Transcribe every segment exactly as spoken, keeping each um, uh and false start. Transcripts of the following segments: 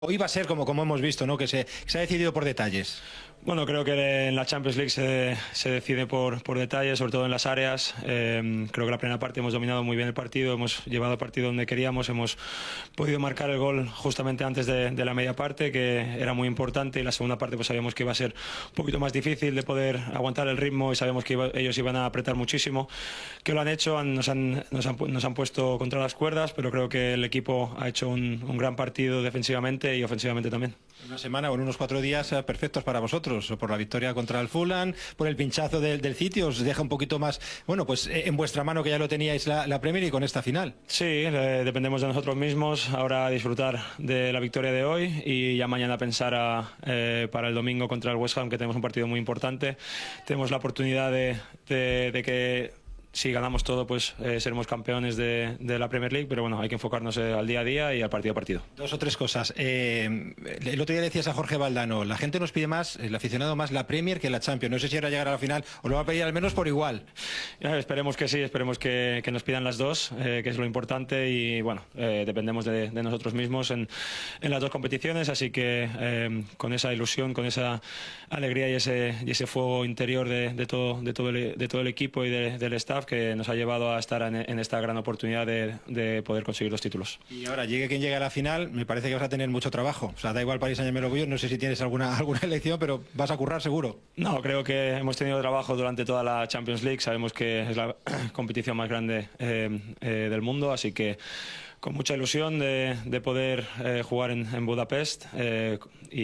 Hoy va a ser como, como hemos visto, ¿no? Que se, que se ha decidido por detalles. Bueno, creo que en la Champions League se, se decide por, por detalles, sobre todo en las áreas. Eh, creo que la primera parte hemos dominado muy bien el partido, hemos llevado el partido donde queríamos, hemos podido marcar el gol justamente antes de, de la media parte, que era muy importante, y la segunda parte pues sabíamos que iba a ser un poquito más difícil de poder aguantar el ritmo y sabíamos que iba, ellos iban a apretar muchísimo, que lo han hecho, han, nos, han, nos, han, nos han puesto contra las cuerdas, pero creo que el equipo ha hecho un, un gran partido defensivamente y ofensivamente también. Una semana o en unos cuatro días eh, perfectos para vosotros, por la victoria contra el Fulham, por el pinchazo del, del City, os deja un poquito más, bueno, pues eh, en vuestra mano, que ya lo teníais la, la Premier, y con esta final. Sí, eh, dependemos de nosotros mismos, ahora disfrutar de la victoria de hoy y ya mañana pensar a, eh, para el domingo contra el West Ham, que tenemos un partido muy importante. Tenemos la oportunidad de, de, de que si ganamos todo, pues eh, seremos campeones de, de la Premier League, pero bueno, hay que enfocarnos eh, al día a día y al partido a partido. Dos o tres cosas. Eh, el otro día decías a Jorge Valdano, la gente nos pide más, el aficionado más la Premier que la Champions. No sé si ahora llegar a la final o lo va a pedir al menos por igual. Ya, esperemos que sí, esperemos que, que nos pidan las dos, eh, que es lo importante, y bueno, eh, dependemos de, de nosotros mismos en, en las dos competiciones, así que eh, con esa ilusión, con esa alegría y ese, y ese fuego interior de, de, todo, de, todo el, de todo el equipo y de, del staff, que nos ha llevado a estar en, en esta gran oportunidad de, de poder conseguir los títulos. Y ahora, llegue quien llegue a la final, me parece que vas a tener mucho trabajo. O sea, da igual Paris Saint-Germain, no sé si tienes alguna, alguna elección, pero vas a currar seguro. No, creo que hemos tenido trabajo durante toda la Champions League, sabemos que es la competición más grande eh, eh, del mundo, así que con mucha ilusión de, de poder eh, jugar en, en Budapest, eh,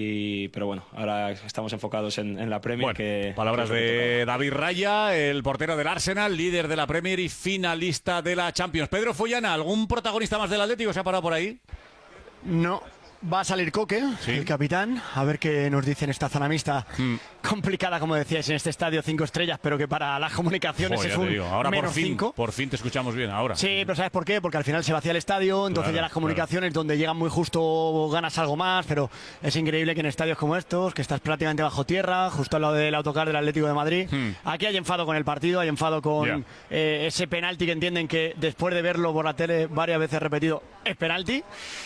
y, pero bueno, ahora estamos enfocados en, en la Premier. Bueno, que, palabras que es de David Raya, el portero del Arsenal, líder de la Premier y finalista de la Champions. Pedro Follana, ¿algún protagonista más del Atlético se ha parado por ahí? No. Va a salir Coque, ¿sí?, el capitán, a ver qué nos dice en esta zona mixta. Hmm. Complicada, como decíais, en este estadio cinco estrellas, pero que para las comunicaciones Joder, es un digo. Ahora menos por fin, cinco. Por fin te escuchamos bien, ahora. Sí, pero ¿sabes por qué? Porque al final se vacía el estadio, entonces claro, ya las comunicaciones, claro, donde llegan muy justo ganas algo más, pero es increíble que en estadios como estos, que estás prácticamente bajo tierra, justo al lado del autocar del Atlético de Madrid, hmm. aquí hay enfado con el partido, hay enfado con yeah. eh, ese penalti que entienden que después de verlo por la tele varias veces repetido, es penalti.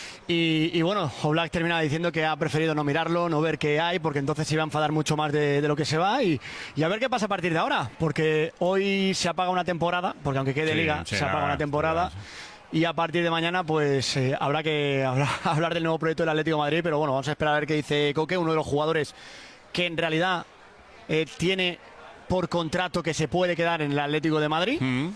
Y, y bueno, Oblak termina diciendo que ha preferido no mirarlo, no ver qué hay, porque entonces se iba a enfadar mucho más de, de lo que se va, y, y a ver qué pasa a partir de ahora, porque hoy se apaga una temporada, porque aunque quede sí, liga, sí, se apaga nada, una temporada. Sí, sí. Y a partir de mañana pues eh, habrá que hablar, hablar del nuevo proyecto del Atlético de Madrid, pero bueno, vamos a esperar a ver qué dice Coque, uno de los jugadores que en realidad eh, tiene por contrato que se puede quedar en el Atlético de Madrid. Mm-hmm.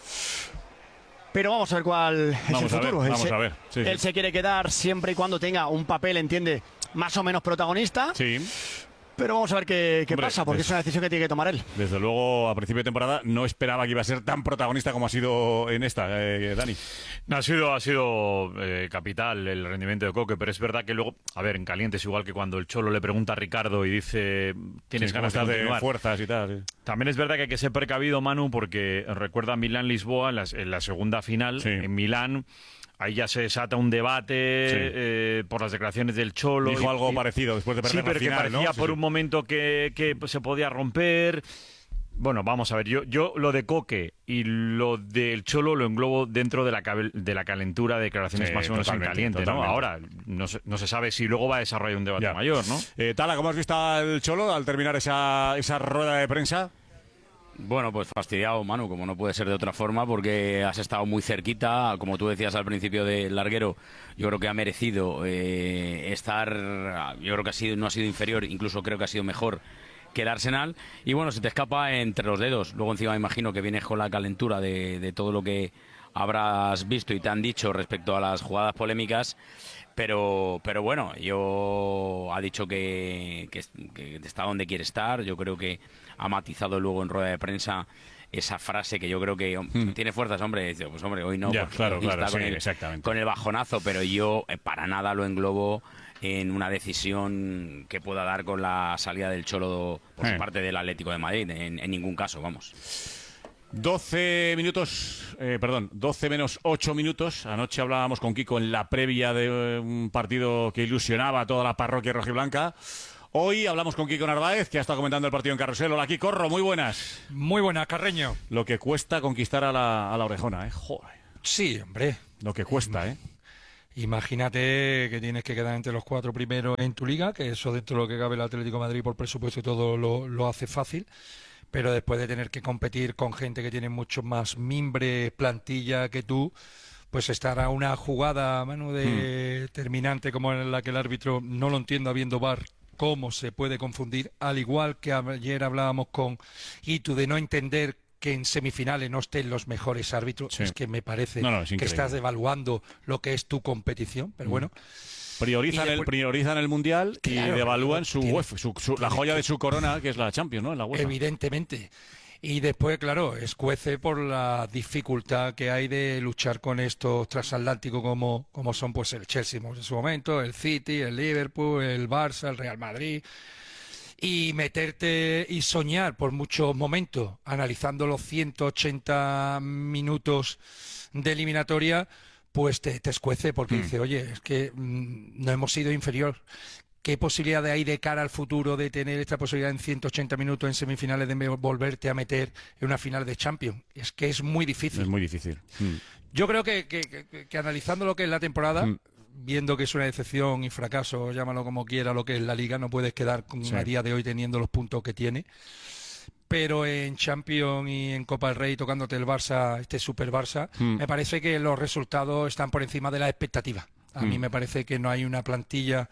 Pero vamos a ver cuál es vamos el futuro. A ver, él vamos se, a ver. Sí, él sí. se quiere quedar siempre y cuando tenga un papel, entiende, más o menos protagonista. Sí. Pero vamos a ver qué, qué Hombre, pasa, porque es una decisión que tiene que tomar él. Desde luego, a principio de temporada no esperaba que iba a ser tan protagonista como ha sido en esta, eh, Dani. No, ha sido, ha sido eh, capital el rendimiento de Coque, pero es verdad que luego, a ver, en caliente es igual que cuando el Cholo le pregunta a Ricardo y dice, ¿tienes sí, ganas de continuar? De fuerzas y tal. Sí. También es verdad que hay que ser precavido, Manu, porque recuerda Milán-Lisboa en, en la segunda final, sí. en Milán. Ahí ya se desata un debate sí. eh, por las declaraciones del Cholo. Dijo y, algo y, parecido después de perder sí, pero la final, que parecía ¿no? por sí, un momento que, que se podía romper. Bueno, vamos a ver, yo, yo lo de Coque y lo del Cholo lo englobo dentro de la, de la calentura de declaraciones sí, más o menos en caliente, ¿no? Ahora, no se, no se sabe si luego va a desarrollar un debate ya. mayor, ¿no? Eh, Tala, ¿cómo has visto al Cholo al terminar esa, esa rueda de prensa? Bueno, pues fastidiado, Manu, como no puede ser de otra forma, porque has estado muy cerquita, como tú decías al principio del larguero, yo creo que ha merecido eh, estar, yo creo que ha sido, no ha sido inferior, incluso creo que ha sido mejor que el Arsenal, y bueno, se te escapa entre los dedos. Luego encima me imagino que vienes con la calentura de, de todo lo que habrás visto y te han dicho respecto a las jugadas polémicas, pero pero bueno, yo ha dicho que, que, que está donde quiere estar. Yo creo que ha matizado luego en rueda de prensa esa frase que yo creo que hmm. tiene fuerzas, hombre. Pues hombre, hoy no, ya, claro, claro, está sí, con, el, exactamente. con el bajonazo, pero yo eh, para nada lo englobo en una decisión que pueda dar con la salida del Cholo por eh. su parte del Atlético de Madrid, en, en ningún caso, vamos. doce minutos, eh, perdón, doce menos ocho minutos. Anoche hablábamos con Kiko en la previa de un partido que ilusionaba a toda la parroquia rojiblanca. Hoy hablamos con Kiko Narváez, que ha estado comentando el partido en Carrusel. Hola, Kiko, muy buenas. Muy buenas, Carreño. Lo que cuesta conquistar a la, a la orejona, ¿eh? Joder. Sí, hombre. Lo que cuesta, ¿eh? Imagínate que tienes que quedar entre los cuatro primeros en tu liga, que eso dentro de lo que cabe el Atlético de Madrid por presupuesto y todo lo, lo hace fácil, pero después de tener que competir con gente que tiene mucho más mimbre, plantilla que tú, pues estará una jugada, mano, de hmm. terminante como en la que el árbitro, no lo entiendo habiendo V A R, cómo se puede confundir, al igual que ayer hablábamos con Itu de no entender que en semifinales no estén los mejores árbitros. Sí. Es que me parece no, no, que estás devaluando lo que es tu competición, pero mm. bueno. Priorizan, después, el, priorizan el Mundial claro, y devalúan su tiene, UEFA, su, su, la joya de su corona, que es la Champions, ¿no? En la UEFA. Evidentemente. Y después, claro, escuece por la dificultad que hay de luchar con estos transatlánticos como, como son pues el Chelsea en su momento, el City, el Liverpool, el Barça, el Real Madrid. Y meterte y soñar por muchos momentos, analizando los ciento ochenta minutos de eliminatoria, pues te, te escuece porque mm. dice, oye, es que mmm, no hemos sido inferior. ¿Qué posibilidad hay de cara al futuro de tener esta posibilidad en ciento ochenta minutos en semifinales de volverte a meter en una final de Champions? Es que es muy difícil. Es muy difícil. Mm. Yo creo que, que, que, que analizando lo que es la temporada... Mm. viendo que es una decepción y fracaso, llámalo como quiera, lo que es la Liga, no puedes quedar con sí. a día de hoy teniendo los puntos que tiene. Pero en Champions y en Copa del Rey, tocándote el Barça, este Super Barça, mm. me parece que los resultados están por encima de las expectativas. A mm. mí me parece que no hay una plantilla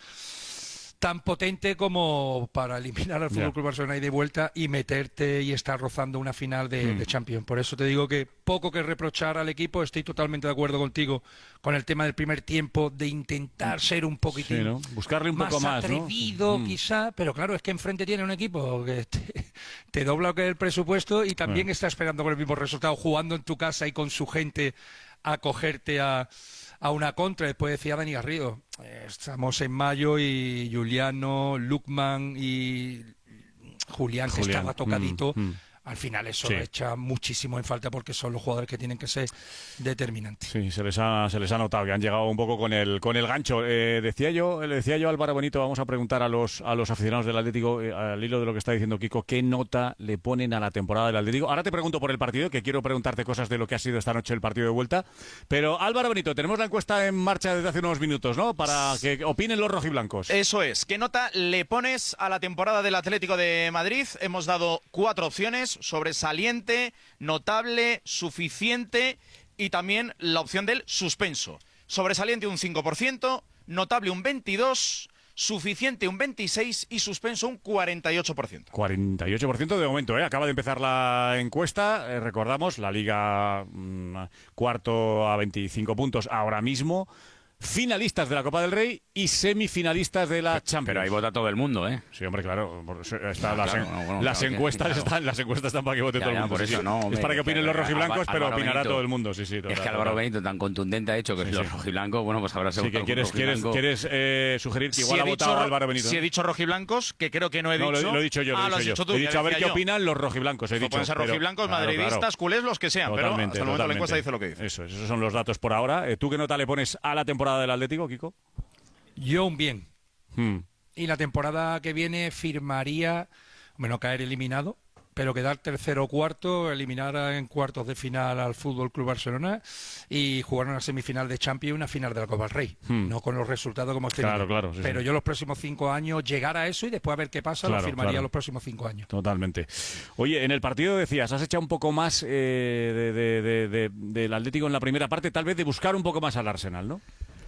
tan potente como para eliminar al Fútbol Club Barcelona y de vuelta y meterte y estar rozando una final de, mm. de Champions. Por eso te digo que poco que reprochar al equipo. Estoy totalmente de acuerdo contigo con el tema del primer tiempo, de intentar ser un poquitín sí, ¿no? buscarle un poco más, atrevido, ¿no? quizá, pero claro, es que enfrente tiene un equipo que te, te dobla lo que es el presupuesto y también bueno. está esperando con el mismo resultado, jugando en tu casa y con su gente a cogerte a a una contra. Después decía Dani Garrido, eh, estamos en mayo y Juliano, Lukman y Julián, que Julián. estaba tocadito, mm, mm. al final eso sí. echa muchísimo en falta porque son los jugadores que tienen que ser determinantes. Sí, se les ha, se les ha notado que han llegado un poco con el con el gancho. Eh, decía yo, le decía yo a Álvaro Benito, vamos a preguntar a los a los aficionados del Atlético, eh, al hilo de lo que está diciendo Kiko, ¿qué nota le ponen a la temporada del Atlético? Ahora te pregunto por el partido, que quiero preguntarte cosas de lo que ha sido esta noche el partido de vuelta. Pero Álvaro Benito, tenemos la encuesta en marcha desde hace unos minutos, ¿no? Para que opinen los rojiblancos. Eso es. ¿Qué nota le pones a la temporada del Atlético de Madrid? Hemos dado cuatro opciones: sobresaliente, notable, suficiente y también la opción del suspenso. Sobresaliente un cinco por ciento, notable un veintidós por ciento, suficiente un veintiséis por ciento y suspenso un cuarenta y ocho por ciento. cuarenta y ocho por ciento de momento, ¿eh? Acaba de empezar la encuesta, eh, recordamos, la Liga mmm, cuarto a veinticinco puntos ahora mismo. Finalistas de la Copa del Rey y semifinalistas de la Champions. Pero ahí vota todo el mundo, ¿eh? Sí, hombre, claro. Está ah, las, claro, no, bueno, las claro, encuestas claro. están, las encuestas están para que vote ya, todo el ya, mundo. Por eso, sí, no, es para que opinen los rojiblancos, pero Álvaro opinará Benito, todo el mundo. Sí, sí, total, es que total. Álvaro Benito tan contundente ha hecho que sí, los sí. rojiblancos, bueno, pues habrá sí, que quieres, quieres, quieres eh, sugerir que igual si ha votado Álvaro Benito. Si he dicho rojiblancos, que creo que no he dicho. No, lo, lo he dicho yo, ah, lo he dicho yo. Tú, he dicho a ver qué opinan los rojiblancos. He dicho, pueden ser rojiblancos, madridistas, culés, los que sean, pero hasta el momento la encuesta dice lo que dice. Eso, esos son los datos por ahora. ¿Tú qué nota le pones a la temporada del Atlético, Kiko? Yo un bien. Hmm. Y la temporada que viene firmaría, bueno, caer eliminado, pero quedar tercero o cuarto, eliminar en cuartos de final al Fútbol Club Barcelona y jugar una semifinal de Champions y una final de la Copa del Rey. Hmm. No con los resultados como este. Claro, claro. Sí, pero sí. yo los próximos cinco años llegar a eso y después a ver qué pasa, claro, lo firmaría claro. los próximos cinco años. Totalmente. Oye, en el partido decías, has echado un poco más eh, de, de, de, de, del Atlético en la primera parte, tal vez de buscar un poco más al Arsenal, ¿no?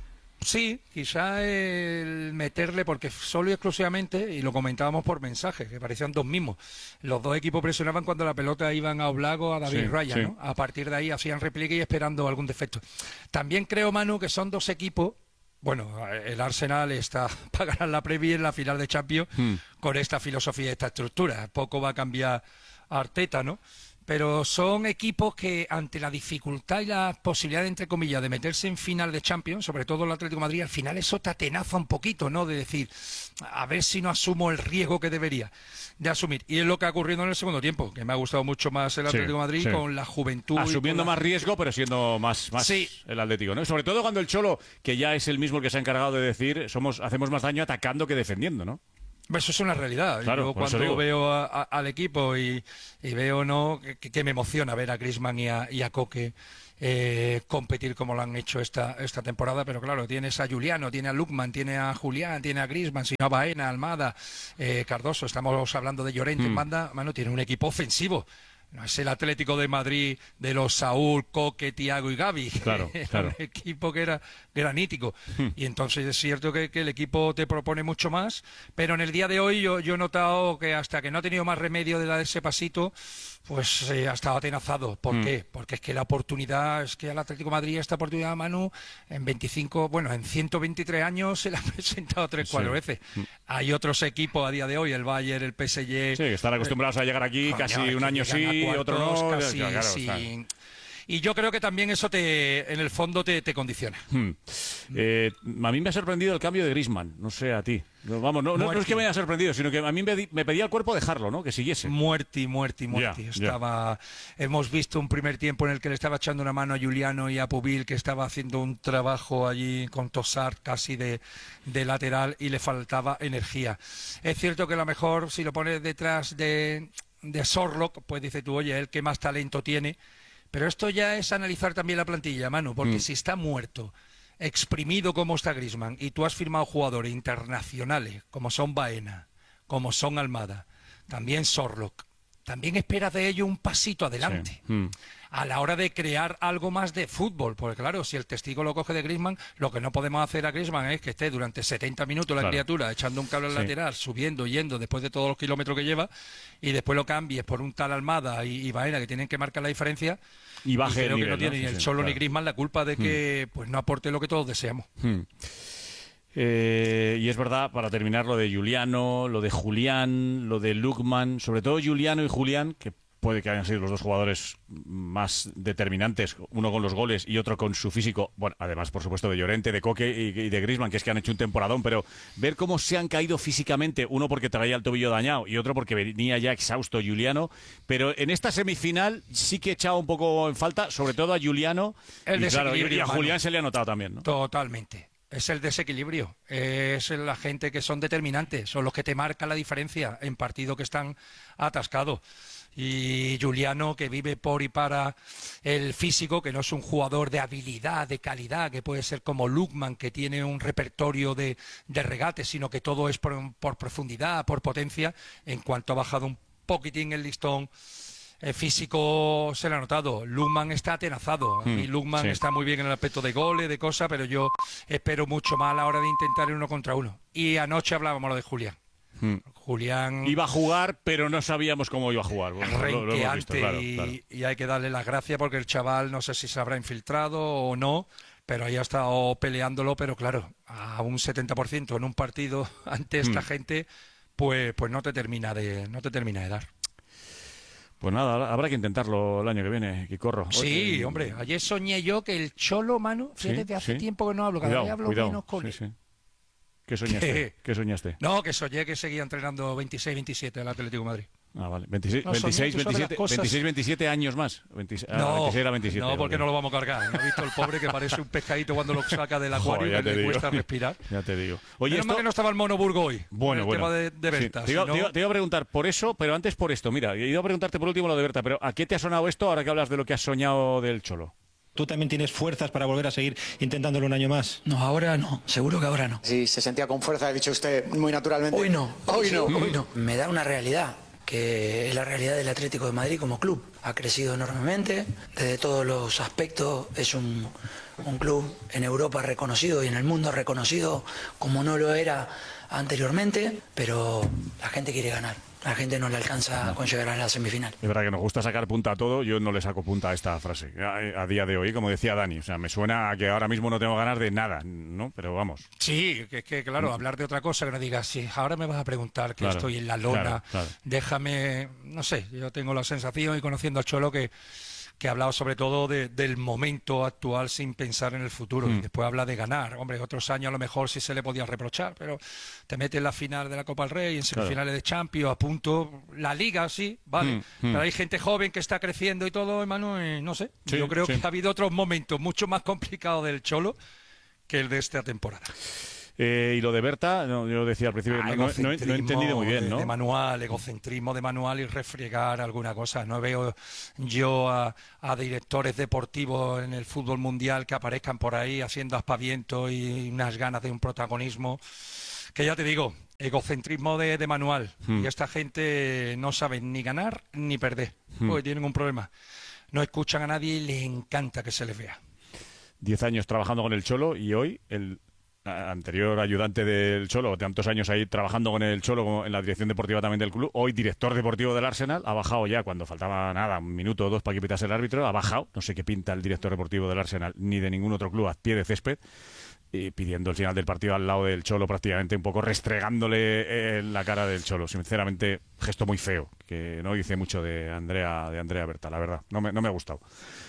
Sí, quizá el meterle, porque solo y exclusivamente, y lo comentábamos por mensaje, que parecían dos mismos, los dos equipos presionaban cuando la pelota iban a Oblak o a David sí, Raya, sí. ¿no? A partir de ahí hacían replique y esperando algún defecto. También creo, Manu, que son dos equipos, bueno, el Arsenal está para ganar la Premier en la final de Champions hmm. con esta filosofía y esta estructura. Poco va a cambiar Arteta, ¿no? Pero son equipos que ante la dificultad y la posibilidad, entre comillas, de meterse en final de Champions, sobre todo el Atlético de Madrid, al final eso te atenaza un poquito, ¿no? De decir, a ver si no asumo el riesgo que debería de asumir. Y es lo que ha ocurrido en el segundo tiempo, que me ha gustado mucho más el Atlético de sí, Madrid sí. con la juventud. Asumiendo la... más riesgo, pero siendo más, más sí. el Atlético, ¿no? Sobre todo cuando el Cholo, que ya es el mismo el que se ha encargado de decir, somos hacemos más daño atacando que defendiendo, ¿no? Eso es una realidad. Claro, Yo cuando veo a, a, al equipo y, y veo no que, que me emociona ver a Griezmann y a, y a Koke eh, competir como lo han hecho esta, esta temporada, pero claro, tienes a Juliano, tiene a Lookman, tiene a Julián, tiene a Griezmann, sino a Baena, Almada, eh, Cardoso, estamos hablando de Llorente mm. en banda, mano, tiene un equipo ofensivo. No es el Atlético de Madrid de los Saúl, Koke, Thiago y Gavi. Claro, claro. Un equipo que era granítico. Hmm. Y entonces es cierto que, que el equipo te propone mucho más, pero en el día de hoy yo, yo he notado que hasta que no ha tenido más remedio de dar ese pasito, pues eh, ha estado atenazado. ¿Por hmm. qué? Porque es que la oportunidad, es que al Atlético de Madrid esta oportunidad, Manu, en veinticinco, bueno, en ciento veintitrés años se la ha presentado tres, cuatro sí. veces. Hmm. Hay otros equipos a día de hoy, el Bayern, el P S G... Sí, que están acostumbrados eh, a llegar aquí coño, casi un año sí, cuartos, otro no... Casi, claro, sí. Y yo creo que también eso te, en el fondo te, te condiciona. Hmm. Eh, a mí me ha sorprendido el cambio de Griezmann, no sé a ti. Vamos, no, no, no es que me haya sorprendido, sino que a mí me, me pedía el cuerpo dejarlo, ¿no? Que siguiese. Muerti, muerti, muerti. Ya, estaba, ya. Hemos visto un primer tiempo en el que le estaba echando una mano a Juliano y a Pubil, que estaba haciendo un trabajo allí con Tossard casi de, de lateral y le faltaba energía. Es cierto que a lo mejor si lo pones detrás de, de Sorlock, pues dice tú, oye, el que más talento tiene. Pero esto ya es analizar también la plantilla, Manu, porque mm. si está muerto, exprimido como está Griezmann, y tú has firmado jugadores internacionales, como son Baena, como son Almada, también Sorlock, también esperas de ello un pasito adelante. Sí. Mm. A la hora de crear algo más de fútbol, porque claro, si el testigo lo coge de Griezmann, lo que no podemos hacer a Griezmann es que esté durante setenta minutos la claro. criatura echando un cable al sí. lateral, subiendo, yendo, después de todos los kilómetros que lleva, y después lo cambies por un tal Almada y, y Baena que tienen que marcar la diferencia, y baje y creo el nivel, que no tiene ¿no? ni sí, el sí, Cholo claro. ni Griezmann la culpa de que hmm. pues no aporte lo que todos deseamos. Hmm. Eh, y es verdad, para terminar, lo de Juliano, lo de Julián, lo de Lookman, sobre todo Juliano y Julián, que puede que hayan sido los dos jugadores más determinantes, uno con los goles y otro con su físico, bueno, además por supuesto de Llorente, de Koke y, y de Griezmann, que es que han hecho un temporadón, pero ver cómo se han caído físicamente, uno porque traía el tobillo dañado y otro porque venía ya exhausto Juliano, pero en esta semifinal sí que he echado un poco en falta, sobre todo a Juliano, el y, claro, y a Julián se le ha notado también, ¿no? Totalmente. Es el desequilibrio, es la gente que son determinantes, son los que te marcan la diferencia en partidos que están atascados. Y Juliano, que vive por y para el físico, que no es un jugador de habilidad, de calidad, que puede ser como Lookman, que tiene un repertorio de, de regate, sino que todo es por, por profundidad, por potencia. En cuanto ha bajado un poquitín el listón el físico, se le ha notado. Lookman está atenazado. Mm, y Lookman sí. está muy bien en el aspecto de goles, de cosas, pero yo espero mucho más a la hora de intentar el uno contra uno. Y anoche hablábamos lo de Julián. Hmm. Julián iba a jugar, pero no sabíamos cómo iba a jugar. Bueno, lo, lo hemos visto, claro, y, claro. y hay que darle las gracias porque el chaval no sé si se habrá infiltrado o no, pero ahí ha estado peleándolo, pero claro, a un setenta por ciento en un partido ante esta hmm. gente, pues, pues no te termina de, no te termina de dar. Pues nada, habrá que intentarlo el año que viene, Quicorro. Sí, eh, hombre, ayer soñé yo que el Cholo, Manu, fíjate, sí, de hace sí. tiempo que no hablo, cada cuidado, vez hablo cuidado. menos con sí, él. Sí. ¿Qué soñaste? ¿Qué? ¿Qué soñaste? No, que soñé que seguía entrenando veintiséis veintisiete el Atlético de Madrid. Ah, vale. veintiséis, no, veintiséis, veintisiete, cosas... veintiséis, veintisiete años más. veintiséis, no, ah, veintiséis a veintisiete. No, porque vale. no lo vamos a cargar. ¿No has visto el pobre que parece un pescadito cuando lo saca del acuario y le digo. cuesta respirar? Ya te digo. Oye, Menos esto... mal que no estaba el Mono Burgo hoy. Bueno, el bueno. tema de, de Berta. Sí. Te, iba, si no... te, iba, te iba a preguntar por eso, pero antes por esto. Mira, he ido a preguntarte por último lo de Berta, pero ¿a qué te ha sonado esto ahora que hablas de lo que has soñado del Cholo? ¿Tú también tienes fuerzas para volver a seguir intentándolo un año más? No, ahora no, seguro que ahora no. Sí, se sentía con fuerza, ha dicho usted muy naturalmente. Hoy no, hoy no, hoy no. Me da una realidad, que es la realidad del Atlético de Madrid como club. Ha crecido enormemente, desde todos los aspectos, es un, un club en Europa reconocido y en el mundo reconocido como no lo era anteriormente, pero la gente quiere ganar. La gente no le alcanza con llegar a la semifinal. Es verdad que nos gusta sacar punta a todo, yo no le saco punta a esta frase, a, a día de hoy, como decía Dani. O sea, me suena a que ahora mismo no tengo ganas de nada, ¿no? Pero vamos. Sí, que, que claro, mm. hablar de otra cosa, que no digas, si ahora me vas a preguntar que claro, estoy en la lona, claro, claro. déjame, no sé, yo tengo la sensación, y conociendo al Cholo, que que ha hablado sobre todo de, del momento actual sin pensar en el futuro. Mm. Y después habla de ganar. Hombre, otros años a lo mejor sí se le podía reprochar, pero te metes en la final de la Copa del Rey, en semifinales claro. de Champions, a punto. La Liga, sí, vale. Mm. Mm. Pero hay gente joven que está creciendo y todo, hermano, y no sé. Sí, yo creo sí. que ha habido otros momentos mucho más complicados del Cholo que el de esta temporada. Eh, y lo de Berta, no, yo decía al principio, Ah, no, no, no he no he entendido muy bien, de, ¿no? de manual, egocentrismo de manual y refriegar alguna cosa. No veo yo a, a directores deportivos en el fútbol mundial que aparezcan por ahí haciendo aspavientos y unas ganas de un protagonismo. Que ya te digo, egocentrismo de, de manual. Hmm. Y esta gente no sabe ni ganar ni perder, Hmm. porque tienen un problema. No escuchan a nadie y les encanta que se les vea. Diez años trabajando con el Cholo y hoy el anterior ayudante del Cholo, tantos años ahí trabajando con el Cholo como en la dirección deportiva también del club, hoy director deportivo del Arsenal, ha bajado ya cuando faltaba nada, un minuto o dos para que pitase el árbitro, ha bajado, no sé qué pinta el director deportivo del Arsenal ni de ningún otro club a pie de césped, y pidiendo el final del partido al lado del Cholo, prácticamente un poco restregándole en la cara del Cholo. Sinceramente, gesto muy feo, que no dice mucho de Andrea de Andrea Berta, la verdad, no me, no me ha gustado.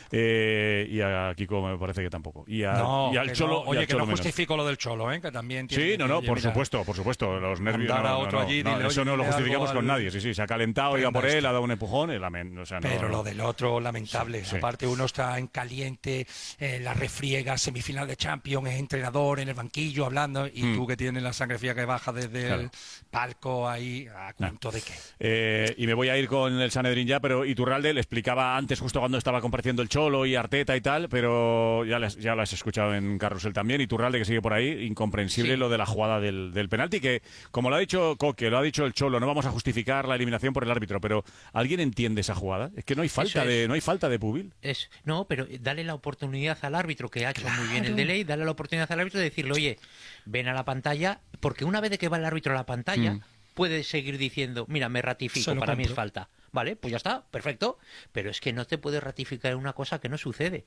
Eh, y a Kiko me parece que tampoco. Y, a, No, y al que Cholo, no, oye, y al que Cholo no menos. justifico lo del Cholo, ¿eh? Que también tiene Sí, que no, decir, no, oye, por mira, supuesto, por supuesto. Los nervios. mandar a No, otro no, allí, no, dile, eso oye, no lo dile justificamos algo con al- nadie. Sí, sí, se ha calentado, Prenda iba por él, esto. ha dado un empujón. y lamen- o sea, no- Pero no. lo del otro, lamentable. Sí, sí. Aparte, uno está en caliente, eh, la refriega, semifinal de Champions, es entrenador en el banquillo hablando, y Mm. tú que tienes la sangre fría que baja desde Claro. el palco ahí, ¿a cuento de qué? Eh, y me voy a ir con el Sanedrín ya, pero Iturralde le explicaba antes, justo cuando estaba compartiendo el Cholo y Arteta y tal, pero ya, les, ya lo has escuchado en Carrusel también. Iturralde, que sigue por ahí, incomprensible Sí. lo de la jugada del, del penalti, que como lo ha dicho Coque, lo ha dicho el Cholo, no vamos a justificar la eliminación por el árbitro, pero ¿alguien entiende esa jugada? Es que no hay falta, Eso es. de, no hay falta de Pubil. Es, no, pero dale la oportunidad al árbitro, que ha hecho muy bien el delay, dale la oportunidad al árbitro de decirle, oye, ven a la pantalla, porque una vez de que va el árbitro a la pantalla, Mm. puede seguir diciendo, mira, me Se ratifico, lo para mí es compro. falta. Vale, pues ya está, perfecto, pero es que no te puedes ratificar en una cosa que no sucede.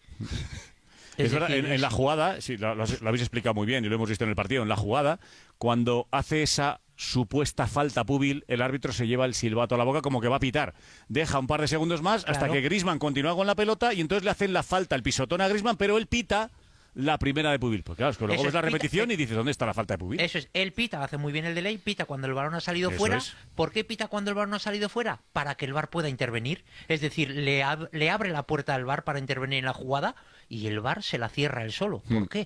Es, verdad, decir, en, en es- la jugada, sí, lo, lo has- lo habéis explicado muy bien y lo hemos visto en el partido, en la jugada, cuando hace esa supuesta falta Pubil, el árbitro se lleva el silbato a la boca como que va a pitar. Deja un par de segundos más hasta Claro. que Griezmann continúa con la pelota y entonces le hacen la falta, el pisotón a Griezmann, pero él pita la primera de Pubil. Pues claro, es que luego Eso ves la es, pita- repetición y dices, ¿dónde está la falta de Pubil? Eso es, él pita, hace muy bien el delay, pita cuando el balón ha salido Eso fuera. es. ¿Por qué pita cuando el balón ha salido fuera? Para que el V A R pueda intervenir. Es decir, le, ab- le abre la puerta al V A R para intervenir en la jugada y el V A R se la cierra él solo. ¿Por Hmm. qué?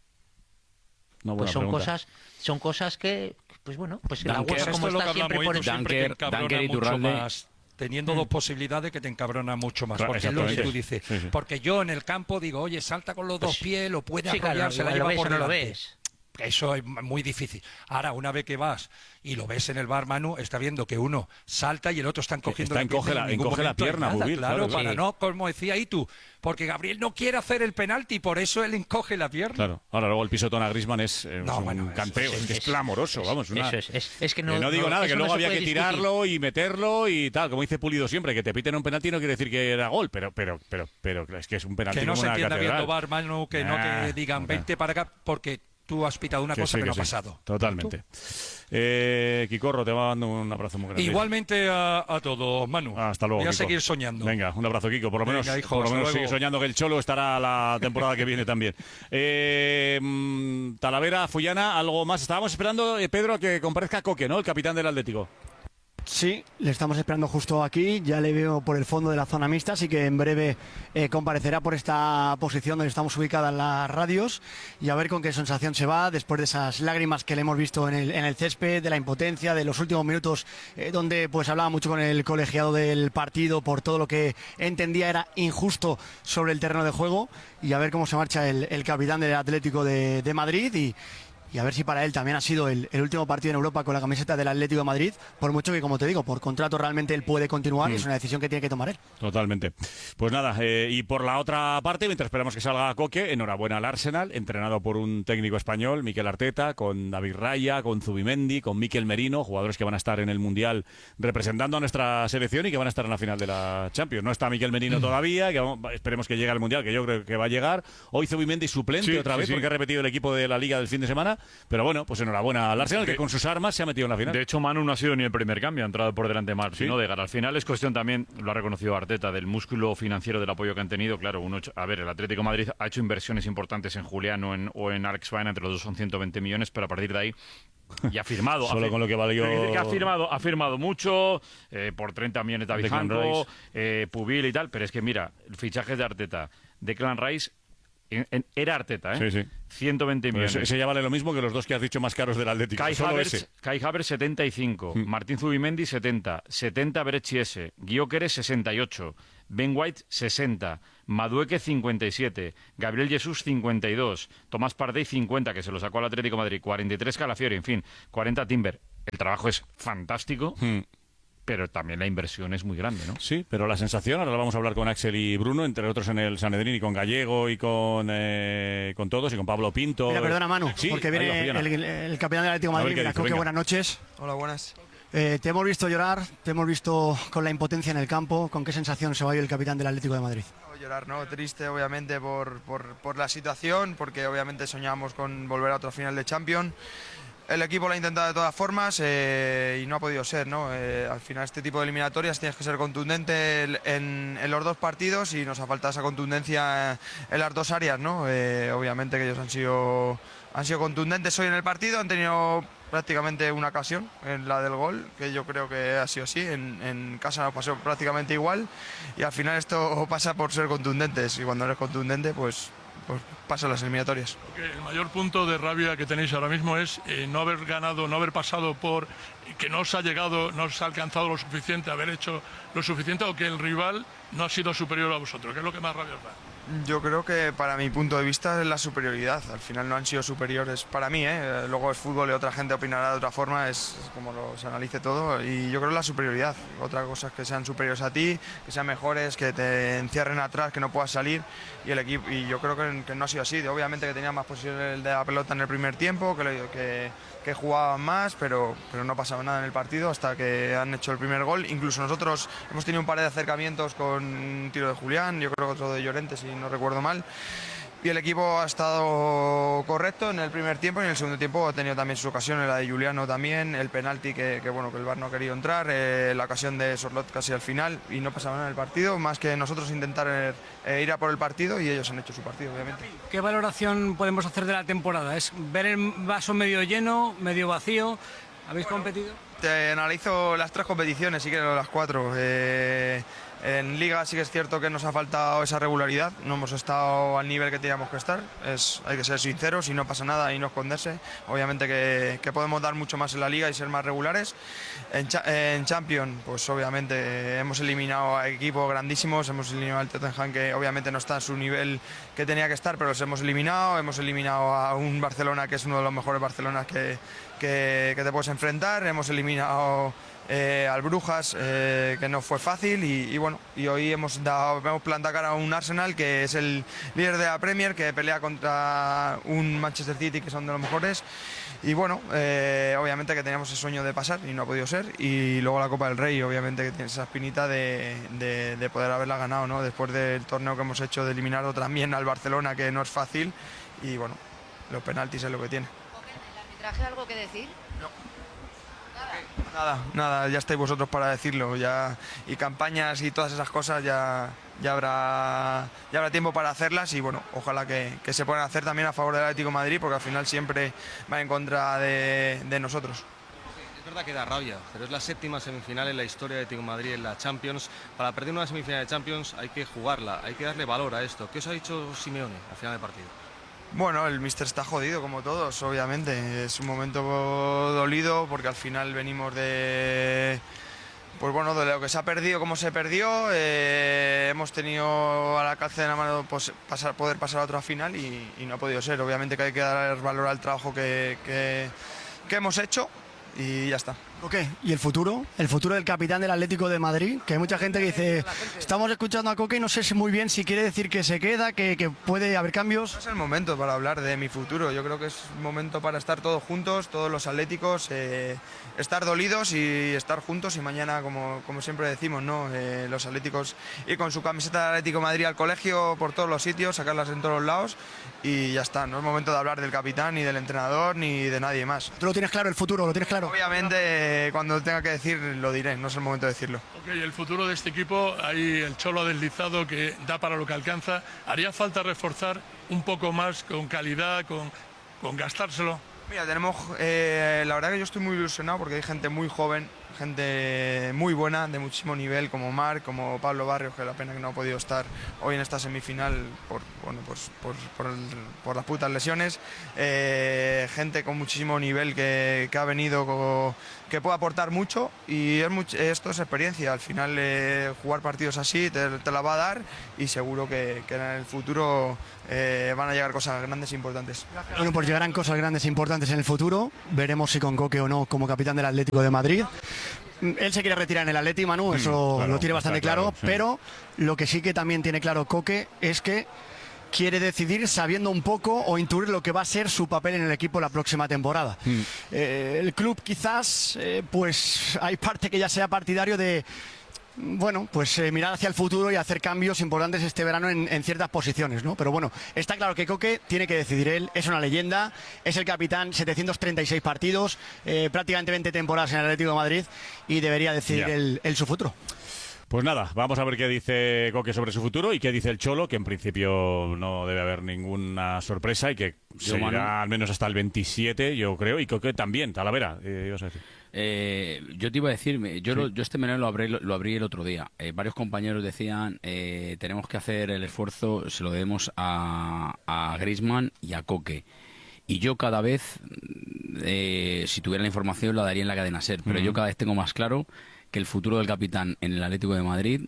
No, Pues buena son pregunta. cosas, son cosas que, pues bueno, pues la Dunker, UEFA Esto como es lo que está siempre hablamos, por y tú siempre te Dunker, encabrona Dunker y mucho Iturralde. más. Teniendo dos posibilidades que te encabrona mucho más. Claro, Porque es lo que tú exactamente. dices. Sí, sí. Porque yo en el campo digo, oye, salta con los dos pies, lo puede Sí, arrollar, claro, se la igual lo lleva ves por o no lo delante. ves. Eso es muy difícil. Ahora, una vez que vas y lo ves en el bar, Manu, está viendo que uno salta y el otro está encogiendo está la pierna. encoge la- y en ningún encoge la momento hay pierna, nada, Bubil, claro, claro, para sí. no, como decía ahí tú, porque Gabriel no quiere hacer el penalti, por eso él encoge la pierna. Claro, ahora luego el pisotón a Griezmann es, eh, No, es un bueno, eso canteo, es- es, que es es- clamoroso, vamos. Una, Eso es, es, es que no, Que no digo nada, que eso no luego se había puede que discutir. tirarlo y meterlo y tal, como dice Pulido siempre, que te piten un penalti no quiere decir que era gol, pero pero pero pero es que es un penalti Que no como se una entienda catedral. viendo bar, Manu, que no Nah, te digan nah. vente para acá porque tú has pitado una Que cosa sí, que, no que ha sí. pasado. Totalmente. Eh, Quicorro, te mando un abrazo muy grande. Igualmente a, a todos, Manu. Hasta luego. Voy a Kiko. seguir soñando. Venga, un abrazo, Kiko. Por lo Venga, menos, hijo, por lo hasta menos luego. sigue soñando que el Cholo estará la temporada que viene también. Eh, mm, Talavera, Fullana, algo más. Estábamos esperando, eh, Pedro, que comparezca Coque, ¿no? El capitán del Atlético. Sí, le estamos esperando justo aquí, ya le veo por el fondo de la zona mixta, así que en breve eh, comparecerá por esta posición donde estamos ubicadas las radios y a ver con qué sensación se va después de esas lágrimas que le hemos visto en el, en el césped, de la impotencia, de los últimos minutos eh, donde pues hablaba mucho con el colegiado del partido por todo lo que entendía era injusto sobre el terreno de juego y a ver cómo se marcha el, el capitán del Atlético de, de Madrid y Y a ver si para él también ha sido el, el último partido en Europa con la camiseta del Atlético de Madrid, por mucho que, como te digo, por contrato realmente él puede continuar y es una decisión que tiene que tomar él. Totalmente. Pues nada, eh, y por la otra parte, mientras esperamos que salga Coque, enhorabuena al Arsenal, entrenado por un técnico español, Mikel Arteta, con David Raya, con Zubimendi, con Mikel Merino, jugadores que van a estar en el Mundial representando a nuestra selección y que van a estar en la final de la Champions. No está Mikel Merino todavía, que vamos, esperemos que llegue al Mundial, que yo creo que va a llegar. Hoy Zubimendi suplente Sí, otra sí, vez, sí. porque ha repetido el equipo de la Liga del fin de semana. Pero bueno, pues enhorabuena al Arsenal, que De- con sus armas se ha metido en la final. De hecho, Manu no ha sido ni el primer cambio, ha entrado por delante Martín Sí. Odegaard. Al final es cuestión también, lo ha reconocido Arteta, del músculo financiero del apoyo que han tenido. Claro, uno, a ver, el Atlético de Madrid ha hecho inversiones importantes en Julián o en, o en Alex Baena, entre los dos son ciento veinte millones, pero a partir de ahí y ha firmado. Solo ha fir- con lo que valió- Quiero decir que ha firmado, ha firmado mucho, eh, por treinta millones David Declan Janko, Rice. eh, Pubil y tal, pero es que mira, el fichaje de Arteta, Declan Rice, En, en, era Arteta, ¿eh? Sí, sí. ciento veinte millones. Ese ya vale lo mismo que los dos que has dicho más caros del Atlético. Kai Solo Havertz, ese. Kai Havertz setenta y cinco, mm. Martín Zubimendi setenta, setenta Berechi S, Gyökeres sesenta y ocho, Ben White sesenta, Madueque cincuenta y siete, Gabriel Jesús cincuenta y dos, Tomás Partey cincuenta, que se lo sacó al Atlético de Madrid, cuarenta y tres Calafiori, en fin, cuarenta Timber. El trabajo es fantástico. Mm. Pero también la inversión es muy grande, ¿no? Sí, pero la sensación, ahora lo vamos a hablar con Axel y Bruno, entre otros en el Sanedrín y con Gallego y con, eh, con todos y con Pablo Pinto. Mira, perdona, Manu, sí, porque viene el, el, el capitán del Atlético de Madrid. Mira, Coque, buenas noches. Hola, buenas. Eh, te hemos visto llorar, te hemos visto con la impotencia en el campo. ¿Con qué sensación se va hoy el capitán del Atlético de Madrid? No, llorar, ¿no? Triste, obviamente, por, por, por la situación, porque obviamente soñamos con volver a otra final de Champions. El equipo lo ha intentado de todas formas eh, y no ha podido ser, ¿no? Eh, al final este tipo de eliminatorias tienes que ser contundente en, en los dos partidos y nos ha faltado esa contundencia en las dos áreas, ¿no? Eh, obviamente que ellos han sido, han sido contundentes hoy en el partido, han tenido prácticamente una ocasión en la del gol, que yo creo que ha sido así, en, en casa nos pasó prácticamente igual y al final esto pasa por ser contundentes y cuando eres contundente pues... pues pasan las eliminatorias. Okay, el mayor punto de rabia que tenéis ahora mismo es eh, no haber ganado, no haber pasado por que no os ha llegado, no os ha alcanzado lo suficiente, haber hecho lo suficiente o que el rival no ha sido superior a vosotros. ¿Qué es lo que más rabia os da? Yo creo que para mi punto de vista es la superioridad. Al final no han sido superiores para mí, ¿eh? Luego es fútbol y otra gente opinará de otra forma, es, es como lo, se analice todo. Y yo creo la superioridad. Otra cosa es que sean superiores a ti, que sean mejores, que te encierren atrás, que no puedas salir. Y el equipo y yo creo que, que no ha sido así. Obviamente que tenía más posesión de la pelota en el primer tiempo, que, que, que jugaban más, pero, pero no pasaba nada en el partido hasta que han hecho el primer gol. Incluso nosotros hemos tenido un par de acercamientos con un tiro de Julián, yo creo que otro de Llorente, si no recuerdo mal. Y el equipo ha estado correcto en el primer tiempo y en el segundo tiempo ha tenido también sus ocasiones, la de Juliano también, el penalti que, que bueno que el V A R no ha querido entrar, eh, la ocasión de Sorlot casi al final y no pasaba nada en el partido, más que nosotros intentar eh, ir a por el partido y ellos han hecho su partido, obviamente. ¿Qué valoración podemos hacer de la temporada? ¿Es ver el vaso medio lleno, medio vacío? ¿Habéis bueno, competido? Te analizo las tres competiciones, sí que las cuatro. Eh, En Liga sí que es cierto que nos ha faltado esa regularidad, no hemos estado al nivel que teníamos que estar, es, hay que ser sinceros y no pasa nada y no esconderse. Obviamente que, que podemos dar mucho más en la Liga y ser más regulares. En, en Champions, pues obviamente hemos eliminado a equipos grandísimos, hemos eliminado al Tottenham que obviamente no está a su nivel que tenía que estar, pero los hemos eliminado, hemos eliminado a un Barcelona que es uno de los mejores Barcelonas que, que, que te puedes enfrentar, hemos eliminado... Eh, al Brujas, eh, que no fue fácil y, y bueno, y hoy hemos dado, hemos plantado cara a un Arsenal que es el líder de la Premier, que pelea contra un Manchester City que son de los mejores y bueno, eh, obviamente que teníamos el sueño de pasar y no ha podido ser y luego la Copa del Rey, obviamente que tiene esa espinita de, de, de poder haberla ganado, ¿no? Después del torneo que hemos hecho de eliminar también al Barcelona, que no es fácil y bueno, los penaltis es lo que tiene. ¿El arbitraje algo que decir? No. Nada, nada, ya estáis vosotros para decirlo, ya y campañas y todas esas cosas ya, ya habrá ya habrá tiempo para hacerlas y bueno, ojalá que, que se puedan hacer también a favor del Atlético de Madrid porque al final siempre va en contra de, de nosotros. Es verdad que da rabia, pero es la séptima semifinal en la historia de Atlético de Madrid en la Champions. Para perder una semifinal de Champions hay que jugarla, hay que darle valor a esto. ¿Qué os ha dicho Simeone al final del partido? Bueno, el míster está jodido como todos, obviamente. Es un momento dolido porque al final venimos de, pues bueno, de lo que se ha perdido, como se perdió. Eh, hemos tenido al alcance de la mano pues, pasar, poder pasar a otra final y, y no ha podido ser. Obviamente que hay que dar valor al trabajo que, que, que hemos hecho y ya está. Ok, ¿y el futuro? El futuro del capitán del Atlético de Madrid, que hay mucha gente que dice, estamos escuchando a Coque y no sé muy bien si quiere decir que se queda, que, que puede haber cambios. No es el momento para hablar de mi futuro, yo creo que es un momento para estar todos juntos, todos los atléticos, eh, estar dolidos y estar juntos y mañana, como, como siempre decimos, ¿no? Eh, los atléticos ir con su camiseta de Atlético de Madrid al colegio por todos los sitios, sacarlas en todos los lados y ya está, no es momento de hablar del capitán, ni del entrenador, ni de nadie más. ¿Tú lo tienes claro, el futuro, lo tienes claro? Obviamente... cuando tenga que decir lo diré, no es el momento de decirlo. Ok, el futuro de este equipo, ahí el Cholo ha deslizado que da para lo que alcanza. ¿Haría falta reforzar un poco más con calidad, con, con gastárselo? Mira, tenemos, eh, la verdad que yo estoy muy ilusionado porque hay gente muy joven, gente muy buena, de muchísimo nivel, como Marc, como Pablo Barrios, que la pena que no ha podido estar hoy en esta semifinal por, bueno, pues, por, por, el, por las putas lesiones. Eh, gente con muchísimo nivel que, que ha venido, con, que puede aportar mucho, y es much, esto es experiencia. Al final eh, jugar partidos así te, te la va a dar, y seguro que, que en el futuro eh, van a llegar cosas grandes e importantes. Bueno, pues llegarán cosas grandes e importantes en el futuro. Veremos si con Coque o no como capitán del Atlético de Madrid. Él se quiere retirar en el Atleti, Manu, eso claro, lo tiene bastante claro, claro sí. Pero lo que sí que también tiene claro Coque es que quiere decidir sabiendo un poco o intuir lo que va a ser su papel en el equipo la próxima temporada. Mm. Eh, el club quizás, eh, pues hay parte que ya sea partidario de... Bueno, pues eh, mirar hacia el futuro y hacer cambios importantes este verano en, en ciertas posiciones, ¿no? Pero bueno, está claro que Coque tiene que decidir él, es una leyenda, es el capitán, setecientos treinta y seis partidos, eh, prácticamente veinte temporadas en el Atlético de Madrid, y debería decidir él, él su futuro. Pues nada, vamos a ver qué dice Coque sobre su futuro y qué dice el Cholo, que en principio no debe haber ninguna sorpresa y que yo, seguirá Manu, al menos hasta el veintisiete, yo creo, y Coque también, Talavera, eh, ibas a decir. Eh, yo te iba a decir, yo, sí. lo, yo este menú lo abrí, lo, lo abrí el otro día. Eh, varios compañeros decían, eh, tenemos que hacer el esfuerzo, se lo debemos a, a Griezmann y a Coque. Y yo cada vez, eh, si tuviera la información, la daría en la cadena SER, pero uh-huh. yo cada vez tengo más claro que el futuro del capitán en el Atlético de Madrid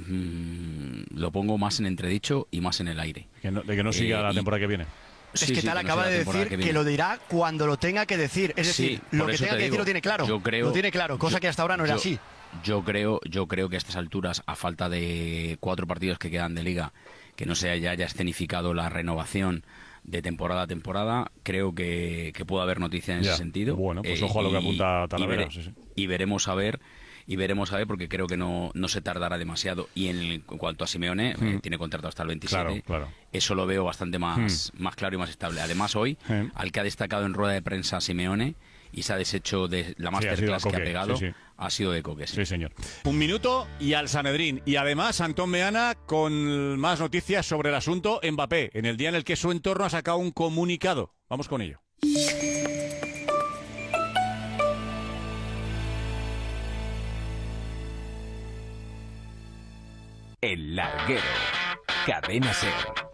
mmm, lo pongo más en entredicho y más en el aire. Que no, de que no siga eh, la temporada y... que viene. Es sí, que sí, tal que acaba no de decir que, que lo dirá cuando lo tenga que decir. Es decir, sí, lo que tenga que digo, decir lo tiene claro. Yo creo, lo tiene claro, cosa yo, que hasta ahora no era yo, así. Yo creo, yo creo que a estas alturas, a falta de cuatro partidos que quedan de Liga, que no se haya, haya escenificado la renovación de temporada a temporada, creo que, que puede haber noticias en ya. ese sentido. Bueno, pues eh, ojo a lo que apunta Talavera. Y, vere, sí, sí. y veremos a ver... Y veremos a ver, porque creo que no, no se tardará demasiado. Y en, el, en cuanto a Simeone, mm. eh, tiene contrato hasta el veintisiete. Claro, claro. Eso lo veo bastante más, mm. más claro y más estable. Además, hoy, mm. al que ha destacado en rueda de prensa Simeone y se ha deshecho de la masterclass sí, que ha pegado, sí, sí. ha sido de Coque. Sí. sí, señor. Un minuto y al Sanedrín. Y además, Antón Meana con más noticias sobre el asunto Mbappé, en el día en el que su entorno ha sacado un comunicado. Vamos con ello. El Larguero, Cadena SER.